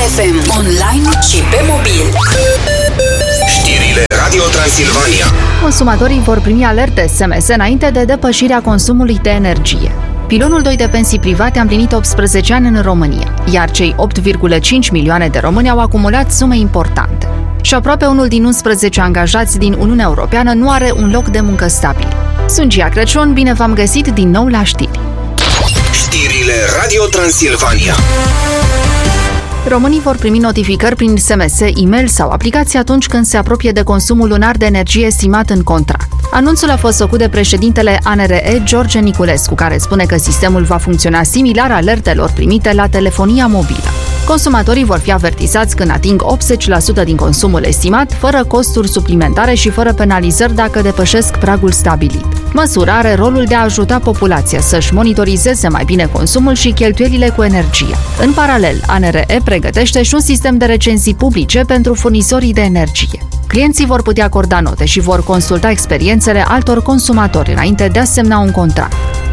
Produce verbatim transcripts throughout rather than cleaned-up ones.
F M, online și pe mobil. Știrile Radio Transilvania. Consumatorii vor primi alerte S M S înainte de depășirea consumului de energie. Pilonul doi de pensii private a împlinit optsprezece ani în România, iar cei opt virgulă cinci milioane de români au acumulat sume importante. Și aproape unul din unsprezece angajați din Uniunea Europeană nu are un loc de muncă stabil. Sunt Gia Crăciun, bine v-am găsit din nou la știri. Știrile Radio Transilvania. Românii vor primi notificări prin S M S, e-mail sau aplicație atunci când se apropie de consumul lunar de energie estimat în contract. Anunțul a fost făcut de președintele A N R E, George Niculescu, care spune că sistemul va funcționa similar alertelor primite la telefonia mobilă. Consumatorii vor fi avertizați când ating optzeci la sută din consumul estimat, fără costuri suplimentare și fără penalizări dacă depășesc pragul stabilit. Măsura are rolul de a ajuta populația să-și monitorizeze mai bine consumul și cheltuielile cu energie. În paralel, A N R E pregătește și un sistem de recenzii publice pentru furnizorii de energie. Clienții vor putea acorda note și vor consulta experiențele altor consumatori înainte de a semna un contract.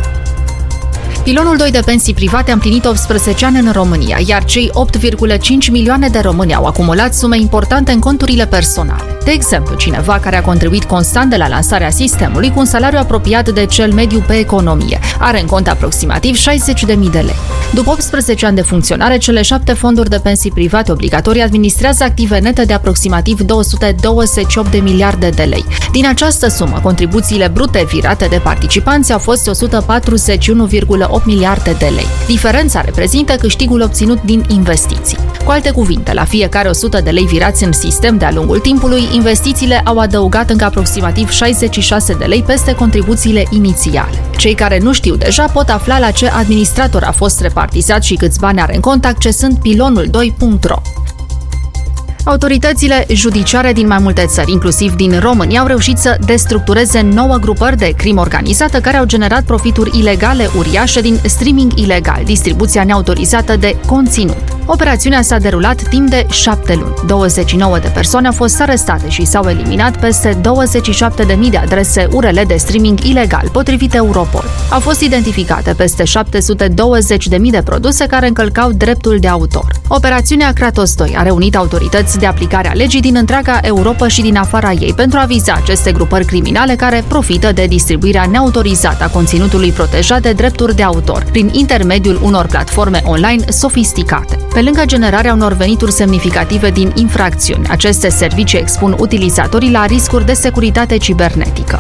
Pilonul doi de pensii private a împlinit optsprezece ani în România, iar cei opt virgulă cinci milioane de români au acumulat sume importante în conturile personale. De exemplu, cineva care a contribuit constant de la lansarea sistemului cu un salariu apropiat de cel mediu pe economie are în cont aproximativ șaizeci de mii de lei. După optsprezece ani de funcționare, cele șapte fonduri de pensii private obligatorii administrează active nete de aproximativ două sute douăzeci și opt de miliarde de lei. Din această sumă, contribuțiile brute virate de participanți au fost o sută patruzeci și unu virgulă opt miliarde de lei. Diferența reprezintă câștigul obținut din investiții. Cu alte cuvinte, la fiecare o sută de lei virați în sistem de-a lungul timpului, investițiile au adăugat încă aproximativ șaizeci și șase de lei peste contribuțiile inițiale. Cei care nu știu deja pot afla la ce administrator a fost repartizat și câți bani are în cont accesând pilonul doi punct ro. Autoritățile judiciare din mai multe țări, inclusiv din România, au reușit să destructureze nouă grupări de crimă organizată care au generat profituri ilegale uriașe din streaming ilegal, distribuția neautorizată de conținut. Operațiunea s-a derulat timp de șapte luni. douăzeci și nouă de persoane au fost arestate și s-au eliminat peste douăzeci și șapte de mii de adrese U R L de streaming ilegal, potrivit Europol. Au fost identificate peste șapte sute douăzeci de mii de produse care încălcau dreptul de autor. Operațiunea Kratos doi a reunit autorități de aplicare a legii din întreaga Europa și din afara ei pentru a viza aceste grupări criminale care profită de distribuirea neautorizată a conținutului protejat de drepturi de autor, prin intermediul unor platforme online sofisticate. Pe lângă generarea unor venituri semnificative din infracțiuni, aceste servicii expun utilizatorii la riscuri de securitate cibernetică.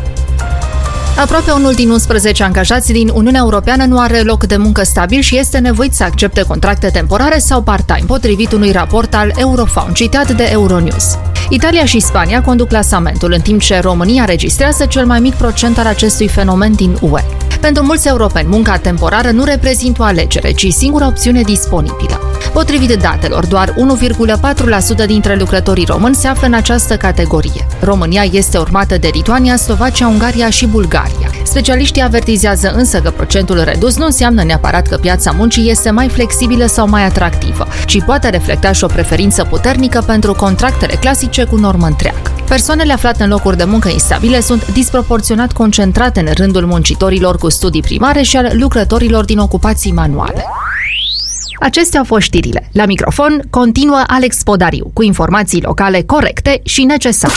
Aproape unul din unsprezece angajați din Uniunea Europeană nu are loc de muncă stabil și este nevoit să accepte contracte temporare sau part-time, potrivit unui raport al Eurofound, citat de Euronews. Italia și Spania conduc clasamentul, în timp ce România registrează cel mai mic procent al acestui fenomen din U E. Pentru mulți europeni, munca temporară nu reprezintă o alegere, ci singura opțiune disponibilă. Potrivit datelor, doar unu virgulă patru la sută dintre lucrătorii români se află în această categorie. România este urmată de Lituania, Slovacia, Ungaria și Bulgaria. Specialiștii avertizează însă că procentul redus nu înseamnă neapărat că piața muncii este mai flexibilă sau mai atractivă, ci poate reflecta și o preferință puternică pentru contractele clasice cu normă întreagă. Persoanele aflate în locuri de muncă instabile sunt disproporționat concentrate în rândul muncitorilor cu studii primare și al lucrătorilor din ocupații manuale. Acestea au fost știrile. La microfon continuă Alex Podariu, cu informații locale corecte și necesare.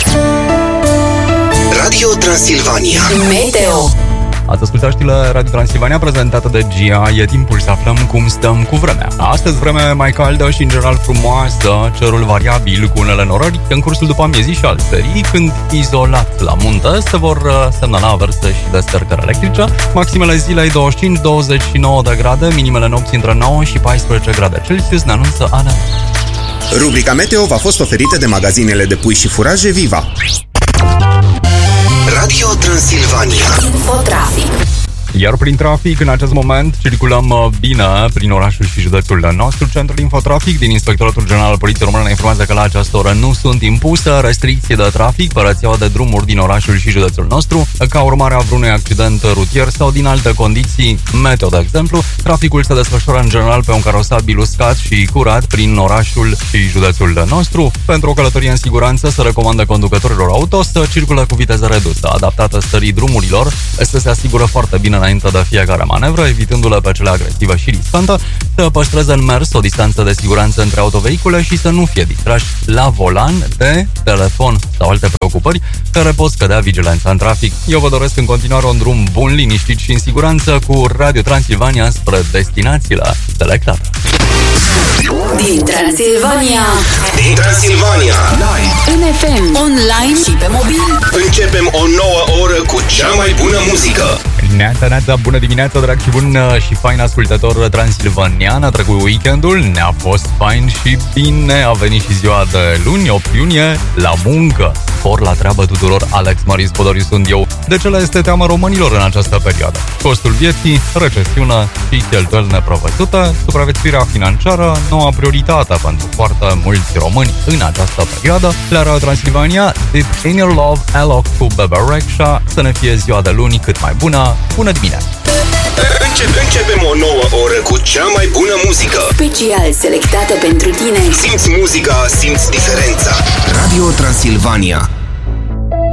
Radio Transilvania. Meteo. Ați ascultat știrile Radio Transilvania prezentată de Gia. E timpul să aflăm cum stăm cu vremea. Astăzi vreme mai caldă și în general frumoasă, cerul variabil cu unele norări în cursul după amiezii și al serii, când izolat la munte se vor semnala averse și descărcări electrice. Maximele zilei douăzeci și cinci douăzeci și nouă de grade, minimele nopții între nouă și paisprezece grade Celsius, ne anunță A N R E. Rubrica Meteo v-a fost oferită de magazinele de pui și furaje Viva. Radio Transilvania. Infotrafic. Iar prin trafic, în acest moment, circulăm bine prin orașul și județul nostru. Centrul Infotrafic din Inspectoratul General al Poliției Române ne informează că la această oră nu sunt impuse restricții de trafic pe rețeaua de drumuri din orașul și județul nostru, ca urmare a vreunui accident rutier sau din alte condiții meteo, de exemplu. Traficul se desfășoară în general pe un carosabil uscat și curat prin orașul și județul nostru. Pentru o călătorie în siguranță se recomandă conducătorilor auto să circule cu viteză redusă, adaptată stării drumurilor, să se asigură foarte bine înainte înainte de fiecare manevră, evitându-le pe cele agresive și riscante, să păstreze în mers o distanță de siguranță între autovehicule și să nu fie distrași la volan de telefon sau alte preocupări care pot scădea vigilența în trafic. Eu vă doresc în continuare un drum bun, liniștit și în siguranță cu Radio Transilvania spre destinațiile selectate. Din Transilvania, Din Transilvania, live, în F M, online și pe mobil. începem o nouă oră cu cea mai bună muzică. Neața, neața, bună dimineața, drag și bun și fain ascultător transilvanian. A trecut weekendul, ne-a fost fain și bine. A venit și ziua de luni, opt iunie, la muncă. Spor la treabă tuturor, Alex Maris Podoriu sunt eu. De ce le este teamă românilor în această perioadă? Costul vieții, recesiune și cheltuieli neprevăzute, supraviețuirea financiară, noua prioritate pentru foarte mulți români în această perioadă. La Radio Transilvania, Deep In Your Love, Alok cu Bebe Rexha. Să ne fie ziua de luni cât mai bună. Bună dimineața! Încep, începem o nouă oră cu cea mai bună muzică. Special selectată pentru tine. Simți muzica, simți diferența. Radio Transilvania.